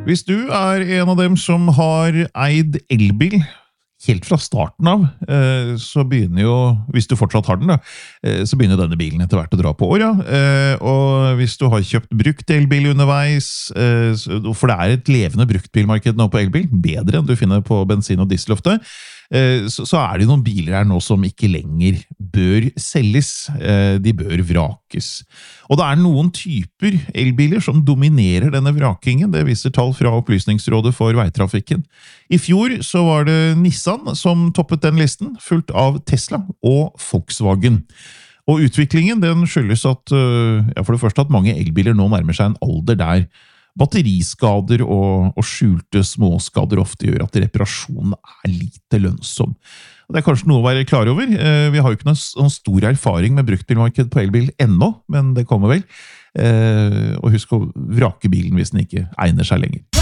Hvis du en av dem som har eid elbil helt fra starten av, så begynner jo, hvis du fortsatt har den da, så begynner denne bilen etter hvert å dra på året. Og hvis du har kjøpt brukt elbil underveis, for det et levende bruktbilmarked nå på elbil, bedre enn du finner på bensin- og dieselofte, så det noen biler her nå som ikke lenger bør selges, de bør vrakes. Og det noen typer elbiler som dominerer denne vrakingen, det viser tall fra Opplysningsrådet for veitrafikken. I fjor så var det Nissan som toppet den listen, fulgt av Tesla og Volkswagen. Og utviklingen den skyldes at, for det første at mange elbiler nå nærmer seg en alder der batteriskader og skjulte småskader ofte gjør at reparasjonen lite lønnsom. Og det kanskje noe å være klar over. Vi har jo ikke noen stor erfaring med bruktbilmarked på elbil ennå, men det kommer vel. Og husk å vrake bilen hvis den ikke egner seg lenger.